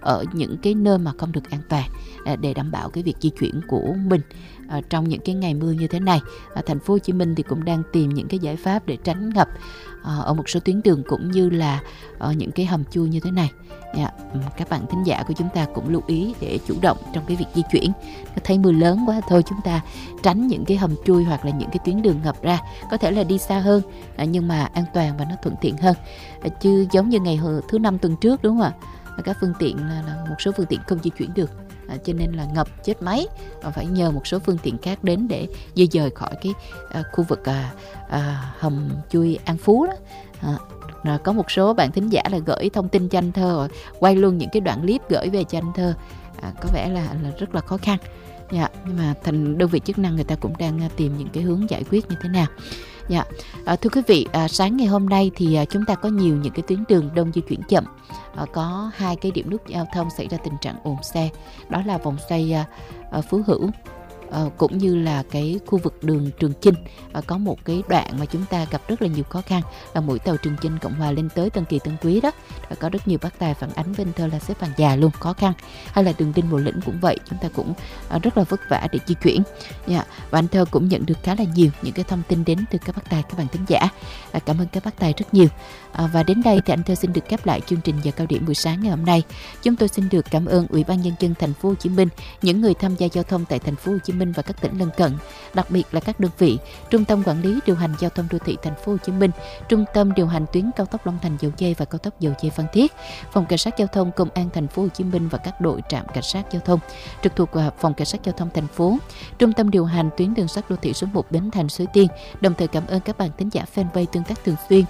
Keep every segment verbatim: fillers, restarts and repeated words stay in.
ở những cái nơi mà không được an toàn để đảm bảo cái việc di chuyển của mình trong những cái ngày mưa như thế này. Thành phố Hồ Chí Minh thì cũng đang tìm những cái giải pháp để tránh ngập ở một số tuyến đường cũng như là ở những cái hầm chui như thế này. Yeah. Các bạn thính giả của chúng ta cũng lưu ý để chủ động trong cái việc di chuyển. Thấy mưa lớn quá thôi chúng ta tránh những cái hầm chui hoặc là những cái tuyến đường ngập ra, có thể là đi xa hơn nhưng mà an toàn và nó thuận tiện hơn. Chứ giống như ngày thứ năm tuần trước đúng không ạ, các phương tiện là, là một số phương tiện không di chuyển được. À, cho nên là ngập chết máy, phải nhờ một số phương tiện khác đến để di dời khỏi cái à, khu vực à, à, hầm chui An Phú đó. À, rồi có một số bạn thính giả là gửi thông tin cho anh Thơ, quay luôn những cái đoạn clip gửi về cho anh Thơ, à, có vẻ là, là rất là khó khăn. Dạ, nhưng mà thành đơn vị chức năng người ta cũng đang tìm những cái hướng giải quyết như thế nào. Dạ, à, thưa quý vị, à, sáng ngày hôm nay thì à, chúng ta có nhiều những cái tuyến đường đông di chuyển chậm. À, có hai cái điểm nút giao thông xảy ra tình trạng ùn xe, đó là vòng xoay à, à, Phú Hữu. Uh, cũng như là cái khu vực đường Trường Chinh, uh, có một cái đoạn mà chúng ta gặp rất là nhiều khó khăn là mũi tàu Trường Chinh Cộng Hòa lên tới Tân Kỳ Tân Quý đó. Uh, có rất nhiều bác tài phản ánh bên Thơ là xếp hàng dài luôn, khó khăn. Hay là đường Đinh Bộ Lĩnh cũng vậy, chúng ta cũng uh, rất là vất vả để di chuyển. Yeah. Và anh Thơ cũng nhận được khá là nhiều những cái thông tin đến từ các bác tài, các bạn thính giả. Uh, cảm ơn các bác tài rất nhiều. Uh, và đến đây thì anh Thơ xin được khép lại chương trình giờ cao điểm buổi sáng ngày hôm nay. Chúng tôi xin được cảm ơn Ủy ban Nhân dân Thành phố Hồ Chí Minh, những người tham gia giao thông tại Thành phố Hồ Chí Minh và các tỉnh lân cận, đặc biệt là các đơn vị Trung tâm Quản lý Điều hành Giao thông Đô thị Thành phố Hồ Chí Minh, Trung tâm điều hành tuyến cao tốc Long Thành Dầu Giây và cao tốc Dầu Giây Phan Thiết, Phòng Cảnh sát Giao thông Công an Thành phố Hồ Chí Minh và các đội trạm cảnh sát giao thông trực thuộc Phòng Cảnh sát Giao thông thành phố, Trung tâm điều hành tuyến đường sắt đô thị số một Bến Thành Suối Tiên. Đồng thời cảm ơn các bạn thính giả fanpage tương tác thường xuyên.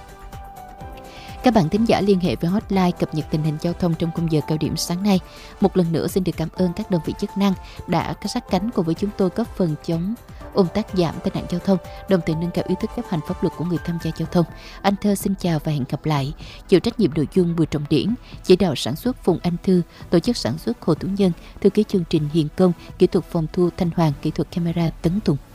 Các bạn thính giả liên hệ với hotline cập nhật tình hình giao thông trong khung giờ cao điểm sáng nay. Một lần nữa xin được cảm ơn các đơn vị chức năng đã sát cánh cùng với chúng tôi góp phần chống ùn tắc, giảm tai nạn giao thông, đồng thời nâng cao ý thức chấp hành pháp luật của người tham gia giao thông. Anh Thơ xin chào và hẹn gặp lại. Chịu trách nhiệm nội dung Bùi Trọng Điển, chỉ đạo sản xuất Phùng Anh Thư, tổ chức sản xuất Hồ Tú Nhân, thư ký chương trình Hiền Công, kỹ thuật phòng thu Thanh Hoàng, kỹ thuật camera Tấn Tùng.